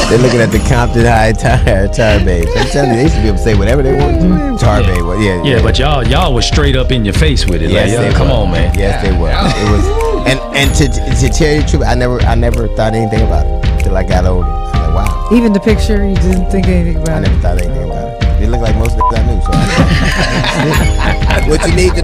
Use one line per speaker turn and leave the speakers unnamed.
They're looking at the Compton High Tar Babes. I'm telling you, they used to be able to say whatever they want to. Tar Babe, well,
Yeah, but y'all was straight up in your face with it.
Yes,
like, come on, man.
Yes, they were. It was, and to tell you the truth, I never thought anything about it until I got older. I'm like, wow.
Even the picture, you didn't think anything about it.
I never thought anything about it. They look like most of the I knew. So what you need to